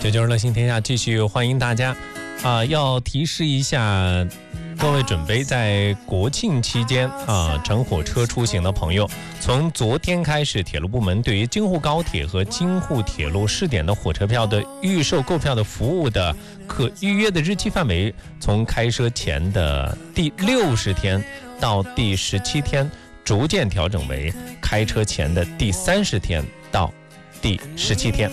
996乐行天下继续欢迎大家要提示一下各位准备在国庆期间乘火车出行的朋友，从昨天开始，铁路部门对于京沪高铁和京沪铁路试点的火车票的预售购票的服务的可预约的日期范围，从开车前的第60天到第17天，逐渐调整为开车前的第30天到第17天。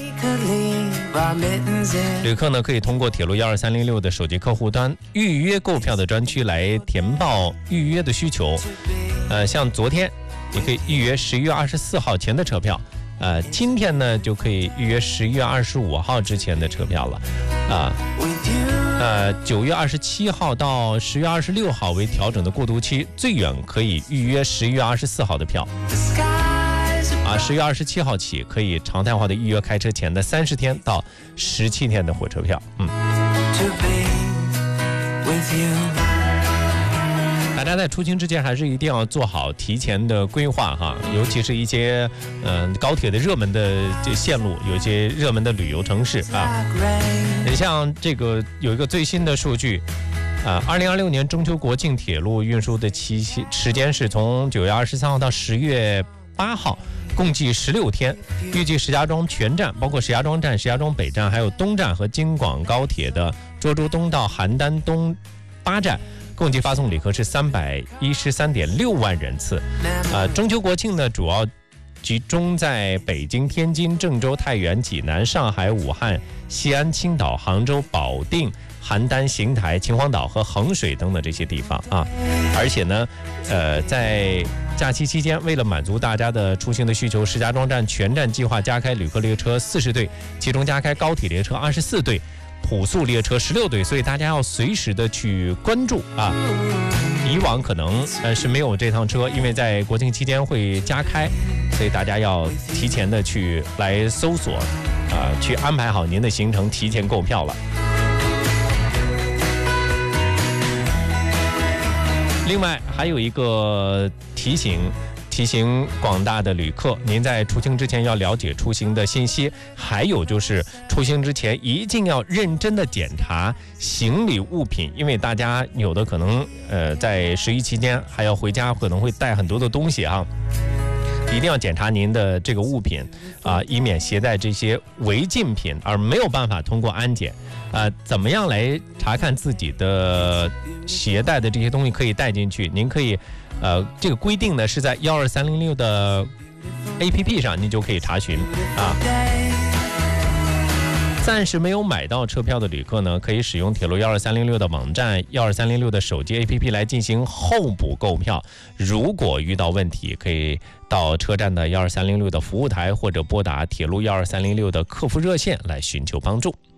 旅客呢可以通过铁路12306的手机客户端预约购票的专区来填报预约的需求。像昨天你可以预约11月24号前的车票，今天呢就可以预约11月25号之前的车票了。9月27号到10月26号为调整的过渡期，最远可以预约11月24号的票。10月27号起可以常态化的预约开车前的30天到17天的火车票。大家在出行之前还是一定要做好提前的规划哈，尤其是一些高铁的热门的线路，有一些热门的旅游城市啊。你像这个有一个最新的数据，2026年中秋国庆铁路运输的时间是从9月23号到10月8号。共计16天，预计石家庄全站，包括石家庄站、石家庄北站，还有东站和京广高铁的涿州东到邯郸东8站，共计发送旅客是313.6万人次。中秋国庆呢，主要集中在北京、天津、郑州、太原、济南、上海、武汉、西安、青岛、杭州、保定、邯郸、邢台、秦皇岛和衡水等等这些地方啊。而且呢，在假期期间，为了满足大家的出行的需求，石家庄站全站计划加开旅客列车40对，其中加开高铁列车24对，普速列车16对，所以大家要随时的去关注啊。以往可能是没有这趟车，因为在国庆期间会加开，所以大家要提前的去来搜索去安排好您的行程，提前购票了。另外还有一个提醒广大的旅客，您在出行之前要了解出行的信息，还有就是出行之前一定要认真的检查行李物品，因为大家有的可能在11期间还要回家，可能会带很多的东西啊。一定要检查您的这个物品以免携带这些违禁品而没有办法通过安检。怎么样来查看自己的携带的这些东西可以带进去？您可以这个规定呢是在12306的 APP 上，您就可以查询啊。暂时没有买到车票的旅客呢，可以使用铁路12306的网站、12306的手机 APP 来进行候补购票。如果遇到问题，可以到车站的12306的服务台，或者拨打铁路12306的客服热线来寻求帮助。